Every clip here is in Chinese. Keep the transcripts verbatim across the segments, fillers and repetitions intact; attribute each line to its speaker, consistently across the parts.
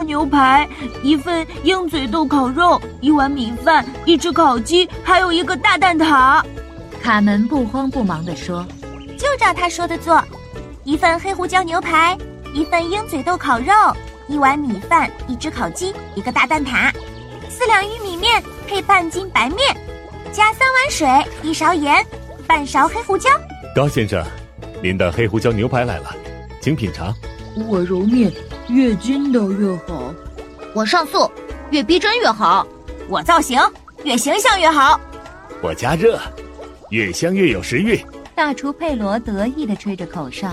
Speaker 1: 牛排，一份鹰嘴豆烤肉，一碗米饭，一只烤鸡，还有一个大蛋挞。
Speaker 2: 卡门不慌不忙地说：
Speaker 3: 就照他说的做，一份黑胡椒牛排，一份鹰嘴豆烤肉，一碗米饭，一只烤鸡，一个大蛋挞，四两玉米面配半斤白面，加三碗水，一勺盐，半勺黑胡椒。
Speaker 4: 高先生，您的黑胡椒牛排来了，请品尝。
Speaker 1: 我揉面，越筋道越好。
Speaker 5: 我上色，越逼真越好。
Speaker 3: 我造型，越形象越好。
Speaker 4: 我加热，越香越有食欲。
Speaker 2: 大厨佩罗得意地吹着口哨。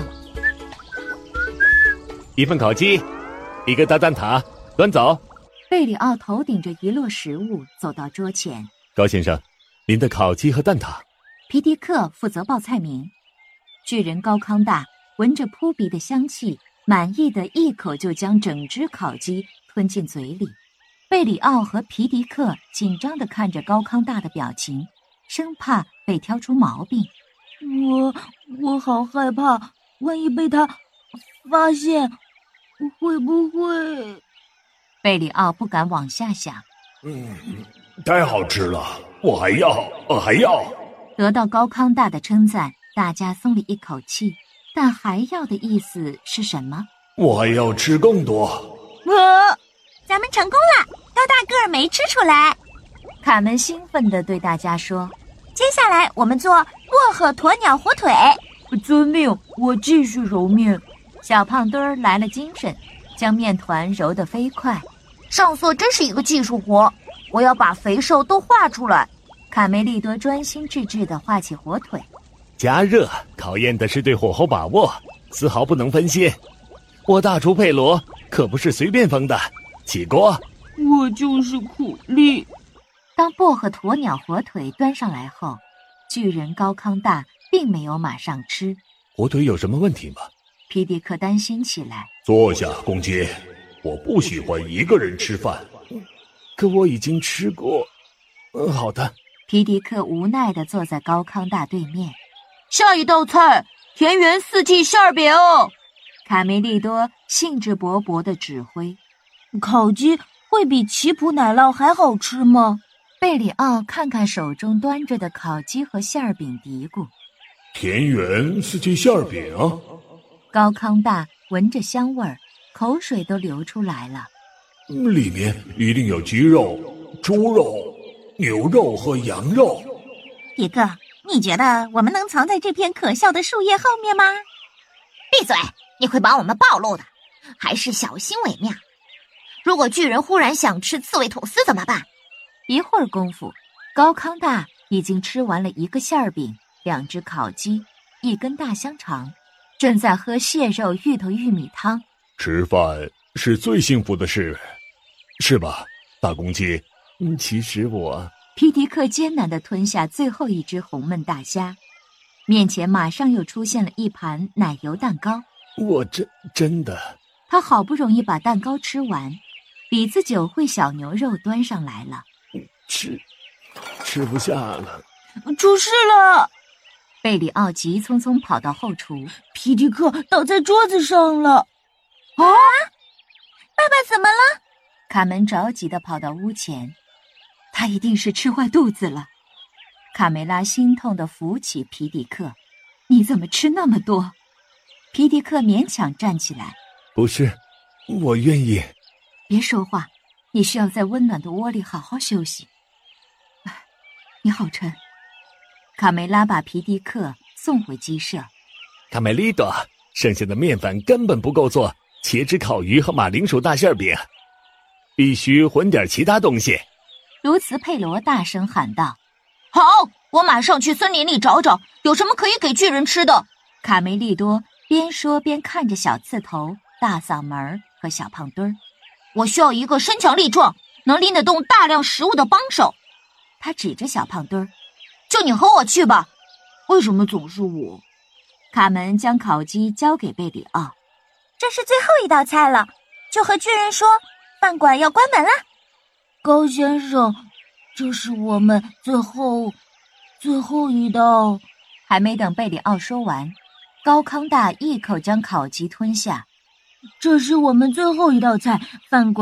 Speaker 4: 一份烤鸡，一个大蛋挞，端走。
Speaker 2: 贝里奥头顶着一摞食物走到桌前。
Speaker 4: 高先生，您的烤鸡和蛋挞。
Speaker 2: 皮迪克负责报菜名。巨人高康大闻着扑鼻的香气，满意的一口就将整只烤鸡吞进嘴里。贝里奥和皮迪克紧张地看着高康大的表情，生怕被挑出毛病。
Speaker 1: 我我好害怕，万一被他发现，会不会？
Speaker 2: 贝里奥不敢往下想。
Speaker 6: 嗯，太好吃了，我还要，我还要。
Speaker 2: 得到高康大的称赞，大家松了一口气，但还要的意思是什么？
Speaker 6: 我还要吃更多。
Speaker 3: 呃，咱们成功了，高大个儿没吃出来。
Speaker 2: 卡门兴奋地对大家说：
Speaker 3: 接下来我们做薄荷鸵鸟火腿。
Speaker 1: 遵命，我继续揉面。
Speaker 2: 小胖墩儿来了精神，将面团揉得飞快。
Speaker 5: 上色真是一个技术活，我要把肥瘦都画出来。
Speaker 2: 卡梅利多专心致志地画起火腿。
Speaker 4: 加热考验的是对火候把握，丝毫不能分心。我大厨佩罗可不是随便封的。起锅。
Speaker 1: 我就是苦力。
Speaker 2: 当薄荷鸵鸟火腿端上来后，巨人高康大并没有马上吃。
Speaker 4: 火腿有什么问题吗？
Speaker 2: 皮迪克担心起来。
Speaker 6: 坐下，公鸡，我不喜欢一个人吃饭。
Speaker 4: 可我已经吃过。嗯，好的。
Speaker 2: 皮迪克无奈地坐在高康大对面。
Speaker 5: 下一道菜，田园四季馅饼。
Speaker 2: 卡梅利多兴致勃勃地指挥。
Speaker 1: 烤鸡会比奇普奶酪还好吃吗？
Speaker 2: 贝里奥看看手中端着的烤鸡和馅饼，嘀咕：
Speaker 6: 田园四季馅饼。
Speaker 2: 高康大闻着香味儿，口水都流出来了。
Speaker 6: 里面一定有鸡肉、猪肉、牛肉和羊肉。
Speaker 3: 迪克，你觉得我们能藏在这片可笑的树叶后面吗？
Speaker 5: 闭嘴，你会把我们暴露的，还是小心为妙。如果巨人忽然想吃刺猬吐司怎么办？
Speaker 2: 一会儿功夫，高康大已经吃完了一个馅饼，两只烤鸡，一根大香肠，正在喝蟹肉芋头玉米汤。
Speaker 6: 吃饭是最幸福的事，是吧，大公鸡？
Speaker 4: 嗯，其实我……
Speaker 2: 皮迪克艰难地吞下最后一只红焖大虾，面前马上又出现了一盘奶油蛋糕。
Speaker 4: 我真真的……
Speaker 2: 他好不容易把蛋糕吃完，李子酒烩小牛肉端上来了。
Speaker 4: 吃，吃不下了。
Speaker 1: 出事了！
Speaker 2: 贝里奥急匆匆跑到后厨，
Speaker 1: 皮迪克倒在桌子上了。
Speaker 3: 啊！爸爸怎么了？
Speaker 2: 卡门着急地跑到屋前，他一定是吃坏肚子了。卡梅拉心痛地扶起皮迪克：你怎么吃那么多？皮迪克勉强站起来：
Speaker 4: 不是，我愿意。
Speaker 2: 别说话，你需要在温暖的窝里好好休息。你好沉。卡梅拉把皮迪克送回鸡舍。
Speaker 4: 卡梅利多，剩下的面粉根本不够做茄汁烤鱼和马铃薯大馅饼，必须混点其他东西。
Speaker 2: 卢茨佩罗大声喊道：
Speaker 5: 好，我马上去森林里找找有什么可以给巨人吃的。
Speaker 2: 卡梅利多边说边看着小刺头、大嗓门和小胖墩儿。
Speaker 5: 我需要一个身强力壮能拎得动大量食物的帮手。
Speaker 2: 他指着小胖墩儿：
Speaker 5: 就你和我去吧。
Speaker 1: 为什么总是我？
Speaker 2: 卡门将烤鸡交给贝里奥。
Speaker 3: 这是最后一道菜了，就和巨人说饭馆要关门了。
Speaker 1: 高先生，这是我们最后最后一道。
Speaker 2: 还没等贝里奥说完，高康大一口将烤鸡吞下。
Speaker 1: 这是我们最后一道菜，饭馆